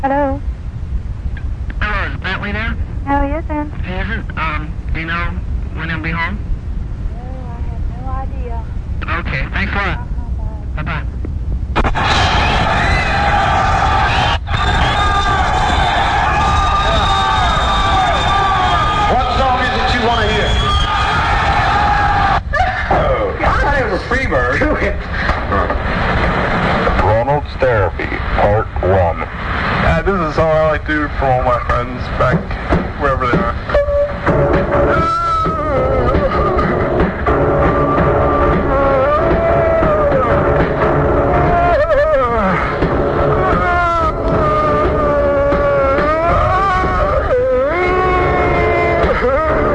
Hello? Hello, is Bentley there? No, he isn't. He isn't? Do you know when he'll be home? No, I have no idea. Okay, thanks a lot. Bye-bye. What song is it you want to hear? Oh, I thought it was a free bird. Ronald's Therapy, Part 1. This is a song I like to do for all my friends back